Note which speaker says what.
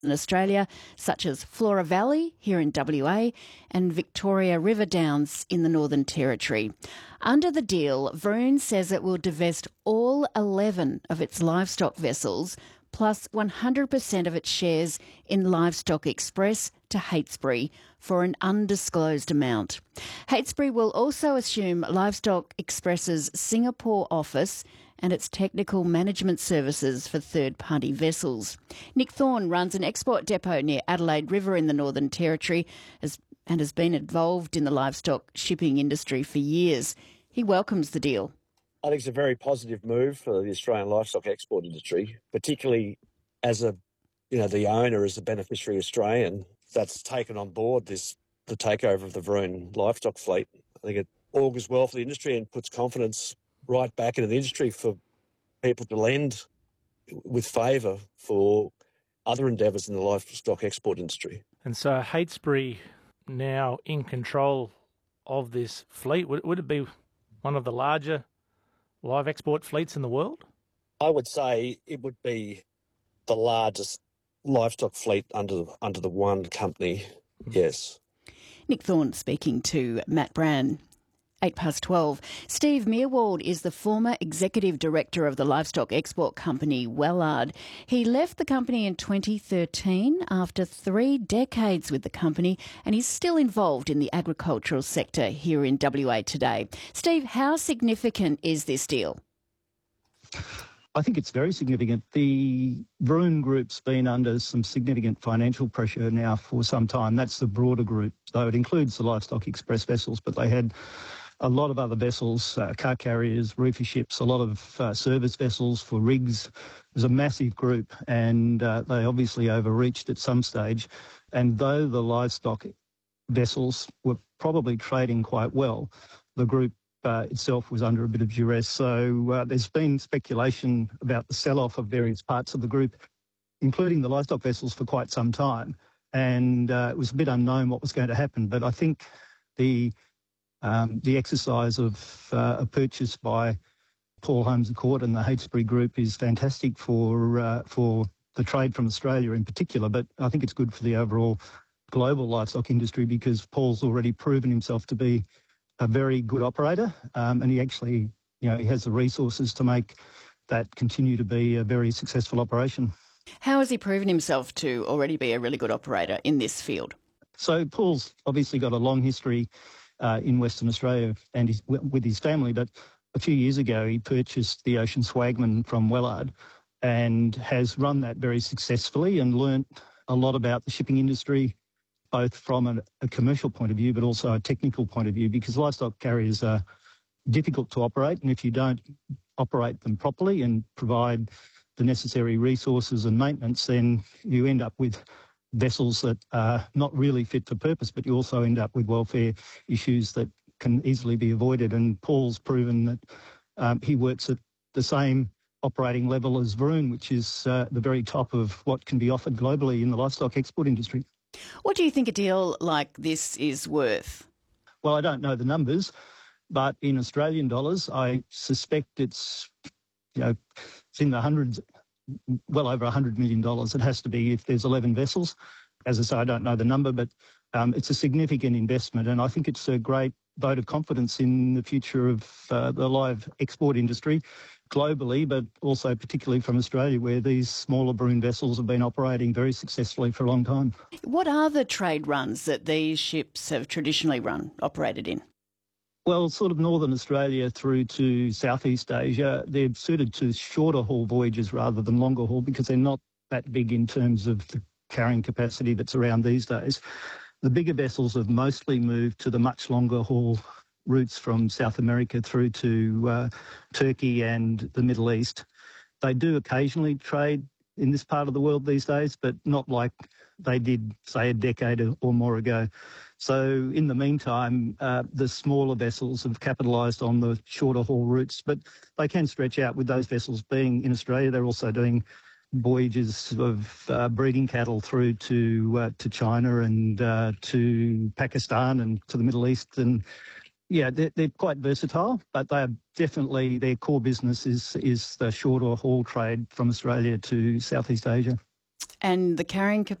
Speaker 1: in Australia, such as Flora Valley here in WA and Victoria River Downs in the Northern Territory. Under the deal, Vroon says it will divest all 11 of its livestock vessels plus 100% of its shares in Livestock Express to Heytesbury for an undisclosed amount. Heytesbury will also assume Livestock Express's Singapore office and its technical management services for third-party vessels. Nick Thorne runs an export depot near Adelaide River in the Northern Territory and has been involved in the livestock shipping industry for years. He welcomes the deal.
Speaker 2: I think it's a very positive move for the Australian livestock export industry, particularly as the owner, as a beneficiary Australian that's taken on board the takeover of the Vroon livestock fleet. I think it augurs well for the industry and puts confidence right back into the industry for people to lend with favour for other endeavours in the livestock export industry.
Speaker 3: And so Heytesbury now in control of this fleet, would it be one of the larger live export fleets in the world?
Speaker 2: I would say it would be the largest livestock fleet under the one company, yes.
Speaker 1: Nick Thorne speaking to Matt Brand. 12:08. Steve Meerwald is the former executive director of the livestock export company Wellard. He left the company in 2013 after 3 decades with the company, and he's still involved in the agricultural sector here in WA today. Steve, how significant is this deal?
Speaker 4: I think it's very significant. The Vroon Group's been under some significant financial pressure now for some time. That's the broader group. So it includes the Livestock Express vessels, but they had a lot of other vessels, car carriers, reefer ships, a lot of service vessels for rigs. It was a massive group, and they obviously overreached at some stage. And though the livestock vessels were probably trading quite well, the group itself was under a bit of duress. So there's been speculation about the sell-off of various parts of the group, including the livestock vessels, for quite some time. And it was a bit unknown what was going to happen. But I think the exercise of a purchase by Paul Holmes à Court and the Heytesbury Group is fantastic for the trade from Australia in particular, but I think it's good for the overall global livestock industry because Paul's already proven himself to be a very good operator, and he actually, he has the resources to make that continue to be a very successful operation.
Speaker 1: How has he proven himself to already be a really good operator in this field?
Speaker 4: So Paul's obviously got a long history in Western Australia and with his family, but a few years ago he purchased the Ocean Swagman from Wellard and has run that very successfully and learnt a lot about the shipping industry, both from a commercial point of view but also a technical point of view, because livestock carriers are difficult to operate, and if you don't operate them properly and provide the necessary resources and maintenance, then you end up with vessels that are not really fit for purpose, but you also end up with welfare issues that can easily be avoided. And Paul's proven that he works at the same operating level as Vroon, which is the very top of what can be offered globally in the livestock export industry.
Speaker 1: What do you think a deal like this is worth?
Speaker 4: Well, I don't know the numbers, but in Australian dollars, I suspect it's in the hundreds, well over $100 million. It has to be if there's 11 vessels. As I say, I don't know the number, but it's a significant investment, and I think it's a great vote of confidence in the future of the live export industry globally, but also particularly from Australia, where these smaller Vroon vessels have been operating very successfully for a long time.
Speaker 1: What are the trade runs that these ships have traditionally operated in?
Speaker 4: Well, sort of northern Australia through to Southeast Asia. They're suited to shorter haul voyages rather than longer haul because they're not that big in terms of the carrying capacity that's around these days. The bigger vessels have mostly moved to the much longer haul routes from South America through to Turkey and the Middle East. They do occasionally trade in this part of the world these days, but not like they did, say, a decade or more ago. So in the meantime, the smaller vessels have capitalised on the shorter haul routes, but they can stretch out with those vessels being in Australia. They're also doing voyages of breeding cattle through to China and to Pakistan and to the Middle East. And yeah, they're quite versatile, but they are definitely, their core business is the shorter haul trade from Australia to Southeast Asia.
Speaker 1: and the carrying capacity